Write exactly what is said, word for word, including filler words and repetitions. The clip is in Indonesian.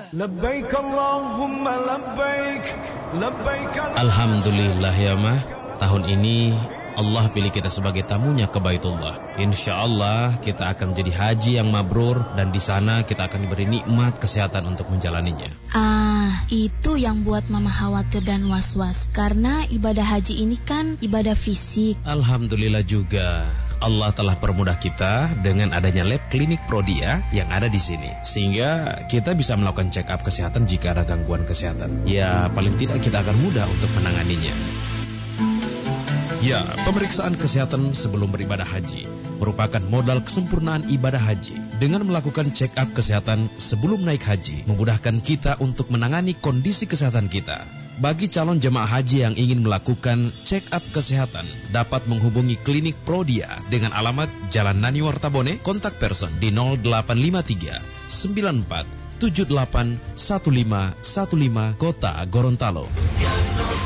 Labbaik Allahumma labbaik. Labbaik. Alhamdulillah ya mah, tahun ini Allah pilih kita sebagai tamunya ke Baitullah. Insya Allah kita akan menjadi haji yang mabrur, dan di sana kita akan diberi nikmat kesehatan untuk menjalaninya. Ah, itu yang buat mama khawatir dan was-was, karena ibadah haji ini kan ibadah fisik. Alhamdulillah juga, Allah telah permudah kita dengan adanya lab klinik Prodia yang ada di sini, sehingga kita bisa melakukan check up kesehatan jika ada gangguan kesehatan. Ya, paling tidak kita akan mudah untuk menanganinya. Ya, pemeriksaan kesehatan sebelum beribadah haji merupakan modal kesempurnaan ibadah haji. Dengan melakukan check up kesehatan sebelum naik haji, memudahkan kita untuk menangani kondisi kesehatan kita. Bagi calon jemaah haji yang ingin melakukan check up kesehatan, dapat menghubungi klinik Prodia dengan alamat Jalan Nani Wartabone, kontak person di nol delapan lima tiga sembilan empat tujuh delapan satu lima satu lima, Kota Gorontalo.